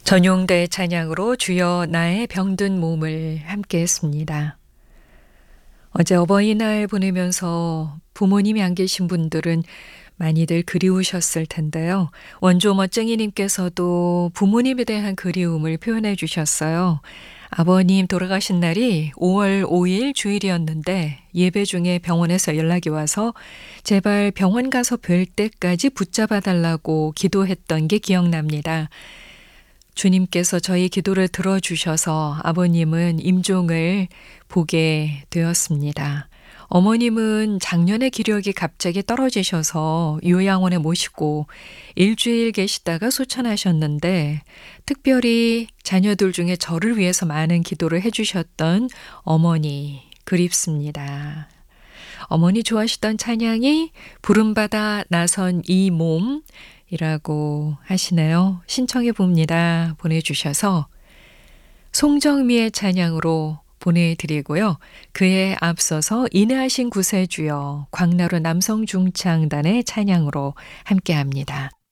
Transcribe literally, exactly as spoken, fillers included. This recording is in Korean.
전용대 찬양으로 주여 나의 병든 몸을 함께 했습니다. 어제 어버이날 보내면서 부모님이 안 계신 분들은 많이들 그리우셨을 텐데요. 원조 멋쟁이님께서도 부모님에 대한 그리움을 표현해 주셨어요. 아버님 돌아가신 날이 오월 오일 주일이었는데 예배 중에 병원에서 연락이 와서 제발 병원 가서 뵐 때까지 붙잡아 달라고 기도했던 게 기억납니다. 주님께서 저희 기도를 들어주셔서 아버님은 임종을 보게 되었습니다. 어머님은 작년에 기력이 갑자기 떨어지셔서 요양원에 모시고 일주일 계시다가 소천하셨는데 특별히 자녀들 중에 저를 위해서 많은 기도를 해주셨던 어머니 그립습니다. 어머니 좋아하시던 찬양이 부름받아 나선 이 몸이라고 하시네요. 신청해 봅니다. 보내주셔서 송정미의 찬양으로 보내드리고요. 그에 앞서서 인하신 구세주여 광나루 남성중창단의 찬양으로 함께합니다.